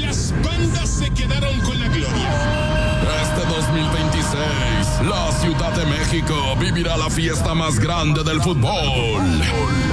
Las bandas se quedaron con la gloria. Este 2026, la Ciudad de México vivirá la fiesta más grande del fútbol.